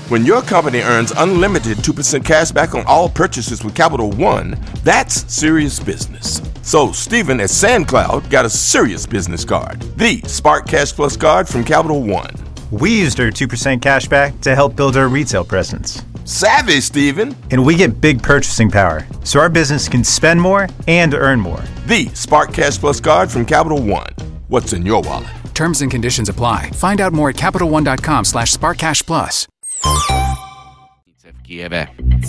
When your company earns unlimited 2% cash back on all purchases with Capital One, that's serious business. So Stephen at SandCloud got a serious business card, the Spark Cash Plus card from Capital One. We used our 2% cash back to help build our retail presence. Savvy, Stephen. And we get big purchasing power, so our business can spend more and earn more. The Spark Cash Plus card from Capital One. What's in your wallet? Terms and conditions apply. Find out more at CapitalOne.com/SparkCashPlus. V Kieve.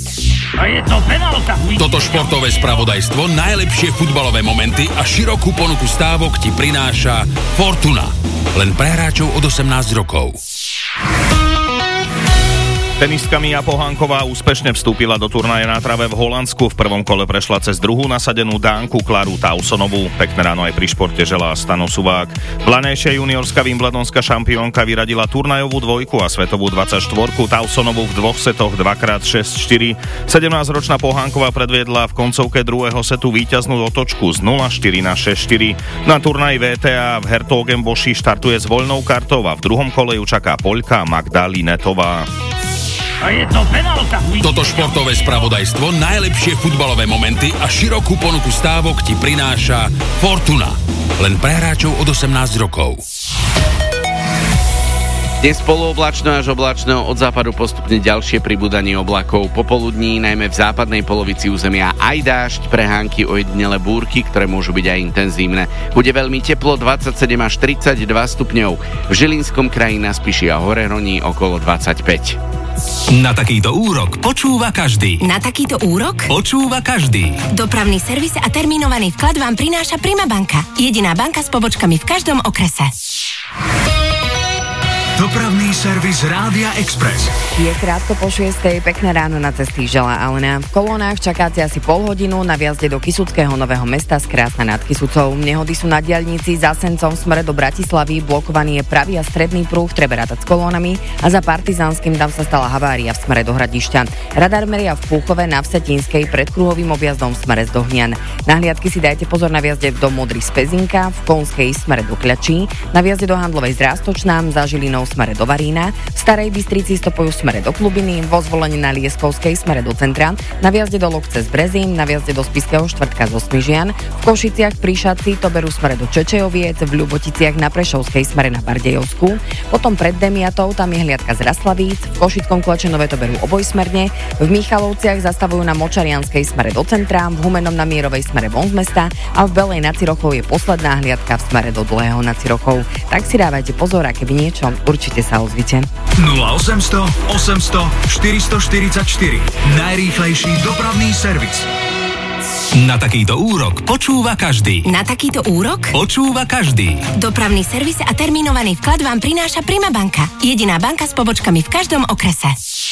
Toto športové spravodajstvo, najlepšie futbalové momenty a širokú ponuku stávok ti prináša Fortuna. Len pre hráčov od 18 rokov. Tenistka Mia Pohánková úspešne vstúpila do turnaje na trave v Holandsku. V prvom kole prešla cez druhú nasadenú Dánku Klaru Tausonovú. Pekné ráno aj pri športe želá Stano Suvák. Planejšia juniorská wimbledonská šampiónka vyradila turnajovú dvojku a svetovú 24 Tausonovú v dvoch setoch 2x6-4. 17-ročná Pohánková predviedla v koncovke druhého setu víťaznú otočku z 0-4 na 6-4. Na turnaji VTA v Hertogenboši štartuje s voľnou kartou a v druhom kole ju čaká Poľka Magda Linetová. Toto športové spravodajstvo, najlepšie futbalové momenty a širokú ponuku stávok ti prináša Fortuna. Len pre hráčov od 18 rokov. Dnes polooblačno až oblačno, od západu postupne ďalšie pribúdanie oblakov. Popoludní najmä v západnej polovici územia aj dážď, prehánky, ojedinele búrky, ktoré môžu byť aj intenzívne. Bude veľmi teplo, 27 až 32 stupňov. V Žilinskom kraji na Spiši a Horehroni okolo 25. Na takýto úrok počúva každý. Na takýto úrok počúva každý. Dopravný servis a termínovaný vklad vám prináša Prima banka. Jediná banka s pobočkami v každom okrese. Dopravný servis Rádia Express. Je krátko po 6:00, pekné ráno na cesty želá Alena. V kolónach čakáte asi pol hodinu na vjazde do Kysuckého Nového Mesta z Krásna nad Kysucou. Nehody sú na diaľnici za Sencom v smere do Bratislavy, blokovaný je pravý a stredný prúh, treba rátať s kolónami a za Partizánskym tam sa stala havária v smere do Hradišťa. Radar meria v Púchove na Vsetínskej pred kruhovým objazdom v smere z Dohnian. Na hliadky si dajte pozor na vjazde do Modry z Pezinka, v Konskej smere do Kľačí, na vjazde do Handlovej z Rástočnám, za Žilinou v smere do Varína, v Starej Bystrici stopujú v smere do Klubiny, vo Zvolení na Lieskovskej smere do centra, na vjazde do Lokce z Brezín, na vjazde do Spišského štvrtka zo Smižian, v Košiciach pri Šaci to berú smere do Čečejoviec, v Ľuboticiach na Prešovskej smere na Bardejovsku, potom pred Demiatou tam je hliadka z Raslavíc, v Košickom Klečenove to berú obojsmerne, v Michalovciach zastavujú na Močarianskej smere do centra, v Humennom na Mierovej smere von z mesta a v Belej nad Cirochou je posledná hliadka v smere do Dlhého nad Cirochou. Tak si dávajte pozor, a keby niečo, určite sa ozvite. 0800 800 444. Najrýchlejší dopravný servis. Na takýto úrok počúva každý. Na takýto úrok počúva každý. Dopravný servis a termínovaný vklad vám prináša Prima banka. Jediná banka s pobočkami v každom okrese.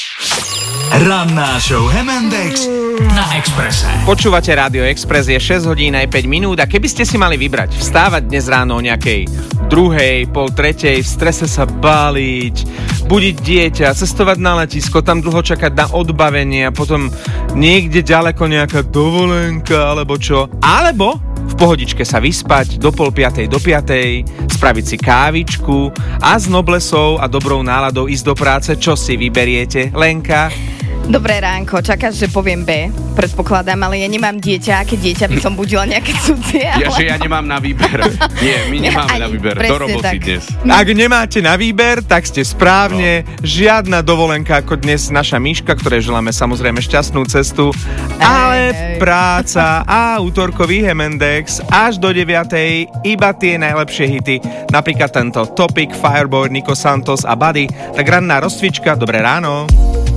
Ranná show M&X na Expresse. Počúvate Rádio Express, je 6 hodín aj 5 minút a keby ste si mali vybrať vstávať dnes ráno o nejakej 2:00, 2:30, v strese sa báliť, budiť dieťa, cestovať na letisko, tam dlho čakať na odbavenie a potom niekde ďaleko nejaká dovolenka alebo čo, alebo v pohodičke sa vyspať do 4:30 do 5:00, spraviť si kávičku a s noblesou a dobrou náladou ísť do práce. Čo si vyberiete, Lenka? Dobré ránko, čakáš, že poviem B, predpokladám, ale ja nemám dieťa, a keď dieťa by som budila nejaké cudzie. Ja, že ja nemám na výber. Nie, my nemáme na výber. Do roboty dnes. Ak nemáte na výber, tak ste správne. Žiadna dovolenka ako dnes naša Miška, ktorej želáme samozrejme šťastnú cestu. Ale práca a útorkový M&X až do 9:00, iba tie najlepšie hity. Napríklad tento Topic, Fireboy, Nico Santos a Buddy. Tak ranná rozcvička, dobré ráno.